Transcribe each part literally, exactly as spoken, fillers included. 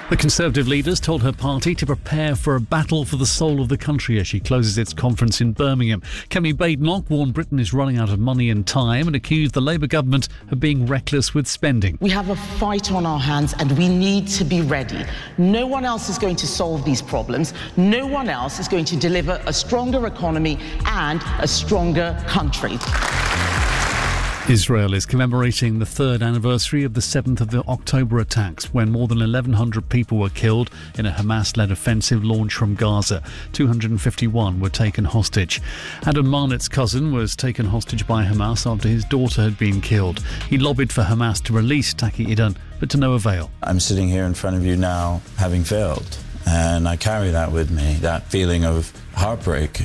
The Conservative leader's told her party to prepare for a battle for the soul of the country as she closes its conference in Birmingham. Kemi Badenoch warned Britain is running out of money and time and accused the Labour government of being reckless with spending. We have a fight on our hands and we need to be ready. No one else is going to solve these problems. No one else is going to deliver a stronger economy and a stronger country. Israel is commemorating the third anniversary of the seventh of October attacks, when more than eleven hundred people were killed in a Hamas-led offensive launched from Gaza. two hundred fifty-one were taken hostage. Adam Marnit's cousin was taken hostage by Hamas after his daughter had been killed. He lobbied for Hamas to release Taki Idan, but to no avail. I'm sitting here in front of you now having failed, and I carry that with me, that feeling of heartbreak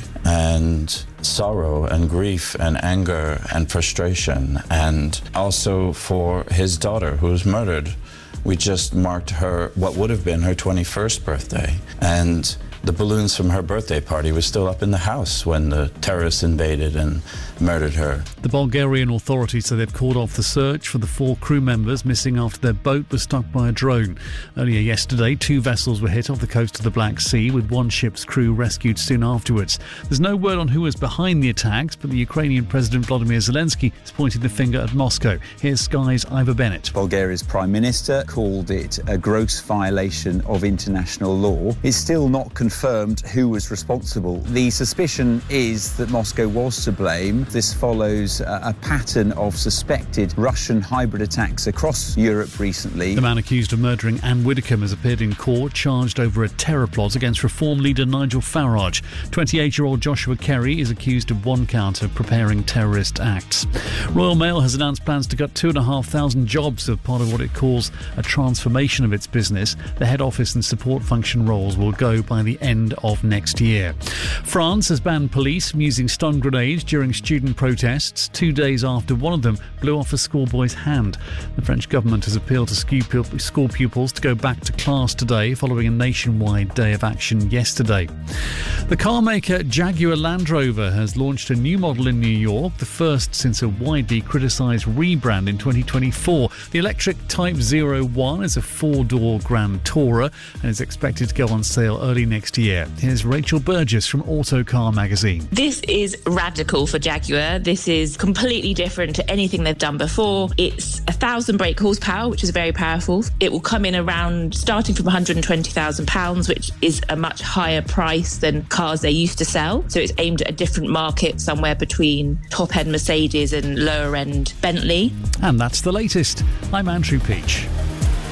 and sorrow and grief and anger and frustration, and also for his daughter who was murdered. We just marked her, what would have been her twenty-first birthday, and the balloons from her birthday party were still up in the house when the terrorists invaded and murdered her. The Bulgarian authorities say they've called off the search for the four crew members missing after their boat was struck by a drone. Earlier yesterday, two vessels were hit off the coast of the Black Sea, with one ship's crew rescued soon afterwards. There's no word on who was behind the attacks, but the Ukrainian President Volodymyr Zelensky has pointed the finger at Moscow. Here's Sky's Ivor Bennett. Bulgaria's Prime Minister called it a gross violation of international law. It's still not confirmed who was responsible. The suspicion is that Moscow was to blame. This follows a pattern of suspected Russian hybrid attacks across Europe recently. The man accused of murdering Anne Widdecombe has appeared in court, charged over a terror plot against Reform leader Nigel Farage. twenty-eight-year-old Joshua Kerry is accused of one count of preparing terrorist acts. Royal Mail has announced plans to cut two and a half thousand jobs as part of what it calls a transformation of its business. The head office and support function roles will go by the end of next year. France has banned police from using stun grenades during student protests, two days after one of them blew off a schoolboy's hand. The French government has appealed to school pupils to go back to class today following a nationwide day of action yesterday. The car maker Jaguar Land Rover has launched a new model in New York, the first since a widely criticised rebrand in twenty twenty-four. The electric Type zero one is a four-door Grand Tourer and is expected to go on sale early next year. Here's Rachel Burgess from Autocar magazine. This is radical for Jaguar. This is completely different to anything they've done before. It's a thousand brake horsepower, which is very powerful. It will come in around starting from one hundred twenty thousand pounds, which is a much higher price than cars they used to sell. So it's aimed at a different market, somewhere between top-end Mercedes and lower-end Bentley. And that's the latest. I'm Andrew Peach.